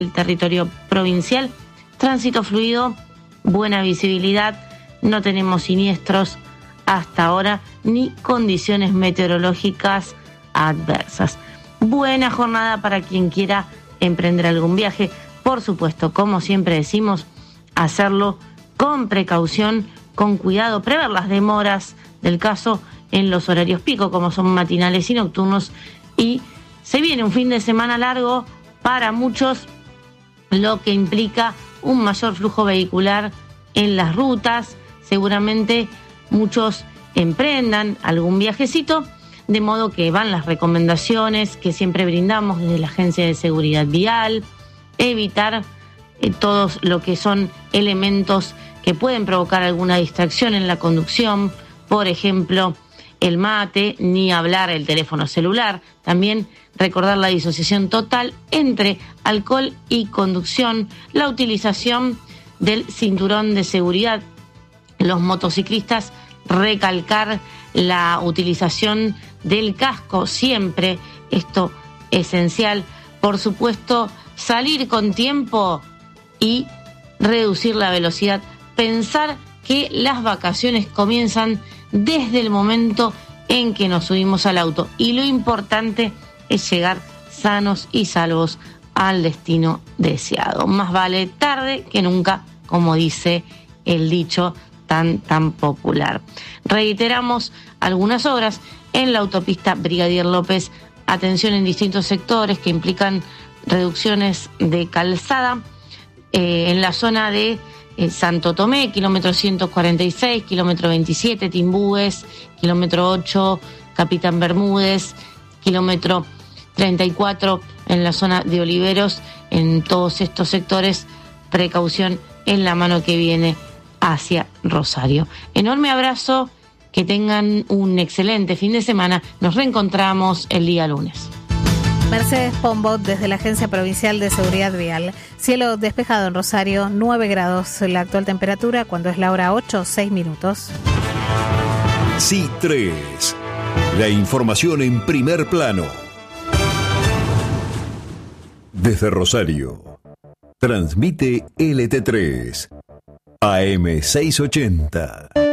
el territorio provincial. Tránsito fluido, buena visibilidad, no tenemos siniestros hasta ahora ni condiciones meteorológicas adversas. Buena jornada para quien quiera emprender algún viaje. Por supuesto, como siempre decimos, hacerlo con precaución, con cuidado, prever las demoras del caso en los horarios pico, como son matinales y nocturnos, y se viene un fin de semana largo para muchos, lo que implica un mayor flujo vehicular en las rutas. Seguramente muchos emprendan algún viajecito, de modo que van las recomendaciones que siempre brindamos desde la Agencia de Seguridad Vial, evitar todos lo que son elementos que pueden provocar alguna distracción en la conducción, por ejemplo, el mate, ni hablar el teléfono celular. También recordar la disociación total entre alcohol y conducción, la utilización del cinturón de seguridad. Los motociclistas, recalcar la utilización del casco siempre, esto esencial. Por supuesto, salir con tiempo y reducir la velocidad. Pensar que las vacaciones comienzan desde el momento en que nos subimos al auto, y lo importante es llegar sanos y salvos al destino deseado. Más vale tarde que nunca, como dice el dicho tan popular. Reiteramos algunas obras en la autopista Brigadier López. Atención en distintos sectores que implican reducciones de calzada en la zona de Santo Tomé, kilómetro 146, kilómetro 27, Timbúes, kilómetro 8, Capitán Bermúdez, kilómetro 34 en la zona de Oliveros. En todos estos sectores, precaución en la mano que viene hacia Rosario. Enorme abrazo, que tengan un excelente fin de semana. Nos reencontramos el día lunes. Mercedes Pombo, desde la Agencia Provincial de Seguridad Vial. Cielo despejado en Rosario, 9 grados la actual temperatura, cuando es la hora 8, 6 minutos. C3, la información en primer plano. Desde Rosario, transmite LT3, AM 680.